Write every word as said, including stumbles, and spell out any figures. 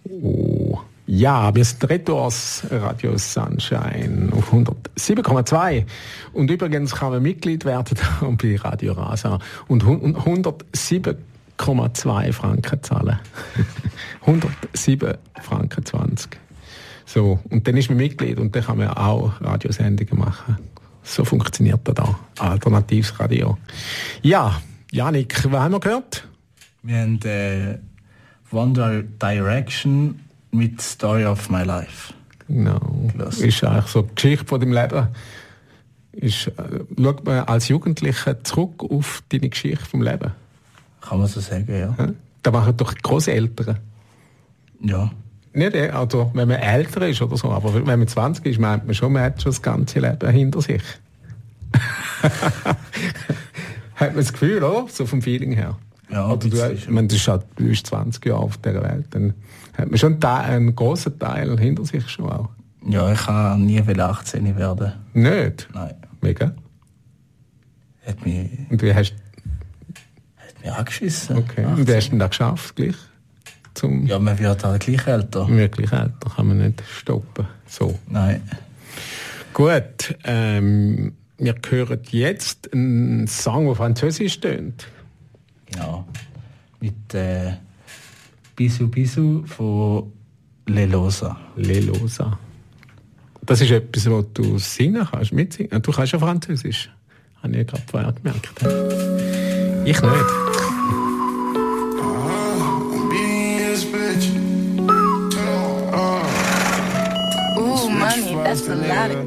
Oh. Ja, wir sind Retours Radio Sunshine auf hundertsieben Komma zwei. Und übrigens kann man Mitglied werden bei Radio Rasa und hundertsieben Komma zwei Franken zahlen. hundertsieben Franken zwanzig. So, und dann ist man Mitglied und dann kann man auch Radiosendungen machen. So funktioniert das da. Alternatives Radio. Ja, Janik, was haben wir gehört? Wir haben äh, One Direction mit Story of My Life. Genau. Das ist eigentlich so die Geschichte von deinem Leben. Ist, äh, schaut man als Jugendlicher zurück auf deine Geschichte vom Leben? Kann man so sagen, ja. ja? Da machen doch die Grosseltern. Ja. Nicht, also wenn man älter ist oder so, aber wenn man zwanzig ist, meint man schon, man hat schon das ganze Leben hinter sich. Hat man das Gefühl, oder? So vom Feeling her. Ja, oder du, ich meine, du, halt, du bist zwanzig Jahre auf dieser Welt, dann hat man schon einen grossen Teil hinter sich schon auch. Ja, ich kann nie achtzehn werden. Nicht? Nein. Mega? Hat mich... Und wie hast Hat mich angeschissen. Okay. achtzehn. Und wie hast du denn das geschafft, gleich? Zum ja, man wird halt gleich älter. Wirklich älter, kann man nicht stoppen. So. Nein. Gut, ähm, wir hören jetzt einen Song, der französisch tönt. Genau. Mit äh, Bisou Bisou von Lelosa. Lelosa. Das ist etwas, was du singen kannst, mitsingen. Du kannst ja Französisch. Habe ich gerade vorher gemerkt. Ich nicht. Ooh, money, that's a lot of